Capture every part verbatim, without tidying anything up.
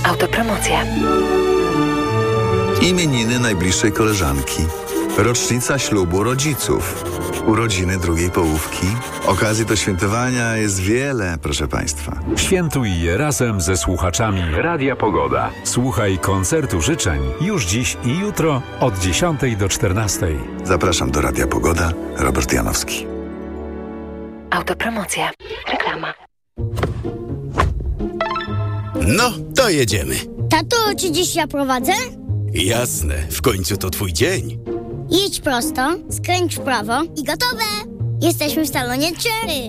Autopromocja. Imieniny najbliższej koleżanki. Rocznica ślubu rodziców. Urodziny drugiej połówki. Okazji do świętowania jest wiele, proszę Państwa. Świętuj je razem ze słuchaczami Radia Pogoda. Słuchaj koncertu życzeń już dziś i jutro od dziesiątej do czternastej. Zapraszam do Radia Pogoda. Robert Janowski. Autopromocja. Reklama. No, to jedziemy. Tato, czy dziś ja prowadzę? Jasne, w końcu to twój dzień. Jedź prosto, skręć w prawo i gotowe! Jesteśmy w salonie Cherry.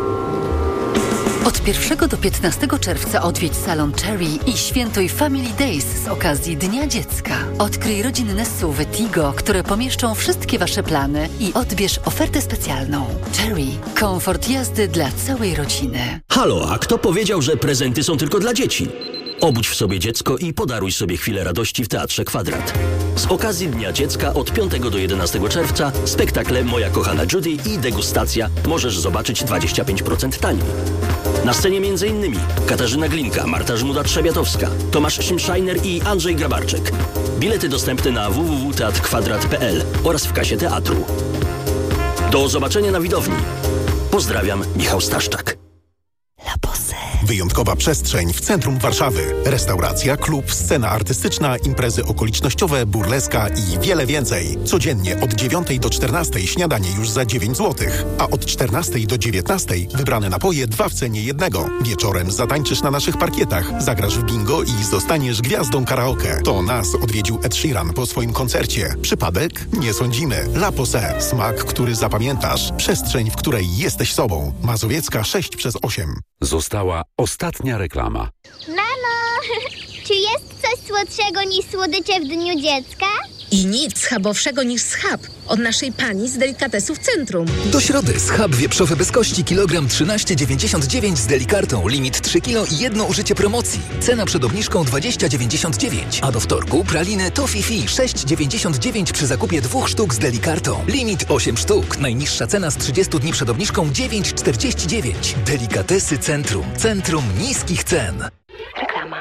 Od pierwszego do piętnastego czerwca odwiedź salon Cherry i świętuj Family Days z okazji Dnia Dziecka. Odkryj rodzinne S U V Tigo, które pomieszczą wszystkie Wasze plany i odbierz ofertę specjalną. Cherry. Komfort jazdy dla całej rodziny. Halo, a kto powiedział, że prezenty są tylko dla dzieci? Obudź w sobie dziecko i podaruj sobie chwilę radości w Teatrze Kwadrat. Z okazji Dnia Dziecka od piątego do jedenastego czerwca spektakle Moja kochana Judy i degustacja możesz zobaczyć dwadzieścia pięć procent taniej. Na scenie m.in. Katarzyna Glinka, Marta Żmuda-Trzebiatowska, Tomasz Szymszajner i Andrzej Grabarczyk. Bilety dostępne na w w w kropka teatr kwadrat kropka p l oraz w kasie teatru. Do zobaczenia na widowni. Pozdrawiam, Michał Staszczak. Wyjątkowa przestrzeń w centrum Warszawy. Restauracja, klub, scena artystyczna, imprezy okolicznościowe, burleska i wiele więcej. Codziennie od dziewiątej do czternastej śniadanie już za dziewięć złotych, a od czternastej do dziewiętnastej wybrane napoje dwa w cenie jednego. Wieczorem zatańczysz na naszych parkietach, zagrasz w bingo i zostaniesz gwiazdą karaoke. To nas odwiedził Ed Sheeran po swoim koncercie. Przypadek? Nie sądzimy. La Posée. Smak, który zapamiętasz. Przestrzeń, w której jesteś sobą. Mazowiecka sześć przez osiem. Została ostatnia reklama. Mamo, czy jest coś słodszego niż słodycze w Dniu Dziecka? I nic schabowszego niż schab od naszej pani z delikatesów Centrum. Do środy schab wieprzowy bez kości kilogram trzynaście dziewięćdziesiąt dziewięć z delikartą. Limit trzy kilo i jedno użycie promocji. Cena przed obniżką dwadzieścia dziewięćdziesiąt dziewięć. A do wtorku praliny Toffee sześć dziewięćdziesiąt dziewięć przy zakupie dwóch sztuk z delikartą. Limit osiem sztuk. Najniższa cena z trzydziestu dni przed obniżką dziewięć czterdzieści dziewięć. Delikatesy Centrum. Centrum niskich cen. Reklama.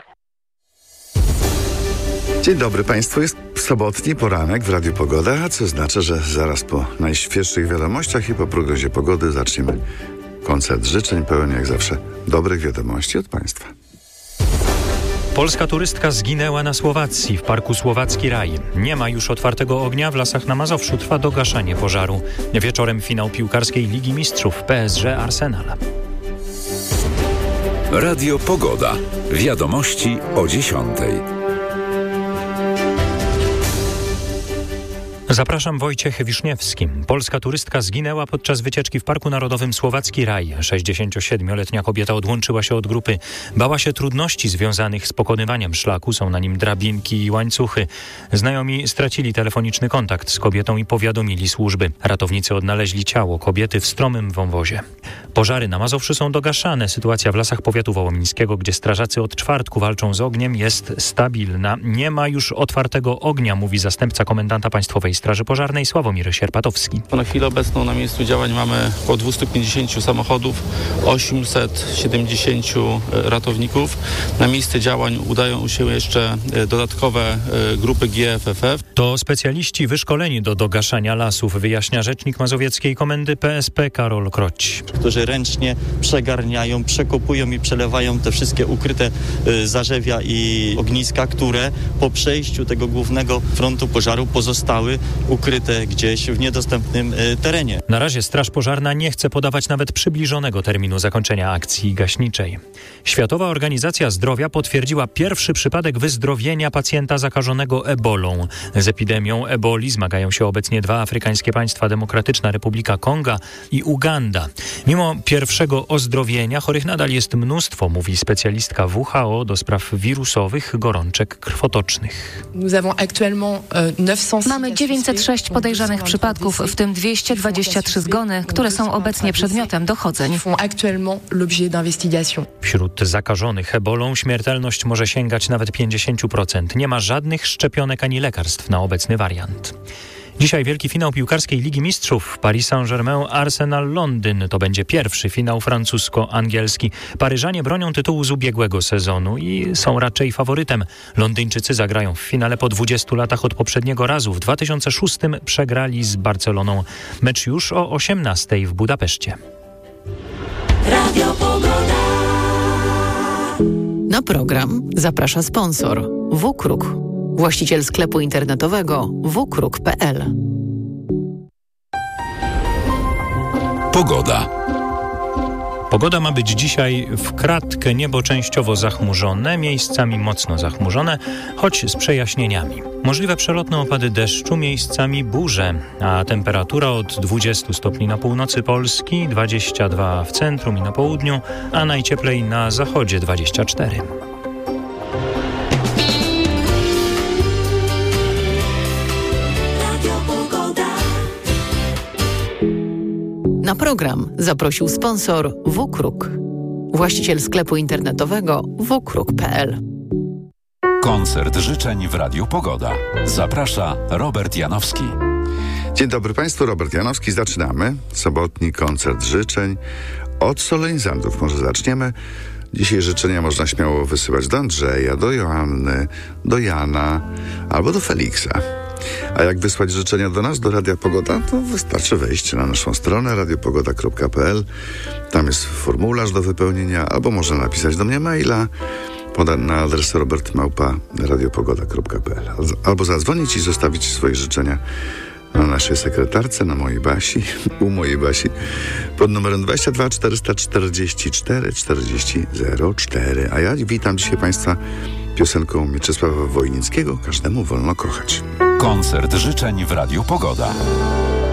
Dzień dobry Państwu. Jest sobotni poranek w Radiu Pogoda, co oznacza, że zaraz po najświeższych wiadomościach i po prognozie pogody zaczniemy koncert życzeń pełen jak zawsze dobrych wiadomości od Państwa. Polska turystka zginęła na Słowacji, w parku Słowacki Raj. Nie ma już otwartego ognia, w lasach na Mazowszu trwa dogaszanie pożaru. Wieczorem finał piłkarskiej Ligi Mistrzów P S G Arsenal. Radio Pogoda. Wiadomości o dziesiątej. Zapraszam, Wojciech Wiszniewski. Polska turystka zginęła podczas wycieczki w Parku Narodowym Słowacki Raj. sześćdziesięciosiedmioletnia kobieta odłączyła się od grupy. Bała się trudności związanych z pokonywaniem szlaku. Są na nim drabinki i łańcuchy. Znajomi stracili telefoniczny kontakt z kobietą i powiadomili służby. Ratownicy odnaleźli ciało kobiety w stromym wąwozie. Pożary na Mazowszu są dogaszane. Sytuacja w lasach powiatu wołomińskiego, gdzie strażacy od czwartku walczą z ogniem, jest stabilna. Nie ma już otwartego ognia, mówi zastępca komendanta Państwowej Straży Pożarnej Sławomir Sierpatowski. Na chwilę obecną na miejscu działań mamy około dwieście pięćdziesiąt samochodów, osiemset siedemdziesiąt ratowników. Na miejsce działań udają się jeszcze dodatkowe grupy G F F F. To specjaliści wyszkoleni do dogaszania lasów, wyjaśnia rzecznik mazowieckiej komendy P S P Karol Kroć. Którzy ręcznie przegarniają, przekopują i przelewają te wszystkie ukryte zarzewia i ogniska, które po przejściu tego głównego frontu pożaru pozostały ukryte gdzieś w niedostępnym terenie. Na razie Straż Pożarna nie chce podawać nawet przybliżonego terminu zakończenia akcji gaśniczej. Światowa Organizacja Zdrowia potwierdziła pierwszy przypadek wyzdrowienia pacjenta zakażonego ebolą. Z epidemią eboli zmagają się obecnie dwa afrykańskie państwa, Demokratyczna Republika Konga i Uganda. Mimo pierwszego ozdrowienia chorych nadal jest mnóstwo, mówi specjalistka W H O do spraw wirusowych gorączek krwotocznych. Mamy dziewięćset sześć podejrzanych przypadków, w tym dwieście dwadzieścia trzy zgony, które są obecnie przedmiotem dochodzeń. Wśród zakażonych ebolą śmiertelność może sięgać nawet pięćdziesiąt procent. Nie ma żadnych szczepionek ani lekarstw na obecny wariant. Dzisiaj wielki finał piłkarskiej Ligi Mistrzów. Paris Saint-Germain, Arsenal, Londyn. To będzie pierwszy finał francusko-angielski. Paryżanie bronią tytułu z ubiegłego sezonu i są raczej faworytem. Londyńczycy zagrają w finale po dwudziestu latach od poprzedniego razu. W dwa tysiące szóstym przegrali z Barceloną. Mecz już o osiemnastej w Budapeszcie. Radio Pogoda. Na program zaprasza sponsor WKRUK, właściciel sklepu internetowego w k r u k kropka p l. Pogoda. Pogoda ma być dzisiaj w kratkę, niebo częściowo zachmurzone, miejscami mocno zachmurzone, choć z przejaśnieniami. Możliwe przelotne opady deszczu, miejscami burze, a temperatura od dwudziestu stopni na północy Polski, dwadzieścia dwa w centrum i na południu, a najcieplej na zachodzie dwadzieścia cztery. Na program zaprosił sponsor WKRUK, właściciel sklepu internetowego w k r u k kropka p l. Koncert życzeń w Radiu Pogoda. Zaprasza Robert Janowski. Dzień dobry Państwu, Robert Janowski. Zaczynamy sobotni koncert życzeń od solenizantów. Może zaczniemy. Dzisiaj życzenia można śmiało wysyłać do Andrzeja, do Joanny, do Jana albo do Feliksa. A jak wysłać życzenia do nas, do Radia Pogoda, to wystarczy wejść na naszą stronę radiopogoda kropka p l. Tam jest formularz do wypełnienia, albo można napisać do mnie maila na adres robert małpa radiopogoda kropka p l. Albo zadzwonić i zostawić swoje życzenia na naszej sekretarce, na mojej Basi, u mojej Basi, pod numerem dwadzieścia dwa czterysta czterdzieści cztery czterdzieści zero cztery. A ja witam dzisiaj Państwa piosenką Mieczysława Wojnickiego, Każdemu wolno kochać. Koncert życzeń w Radiu Pogoda.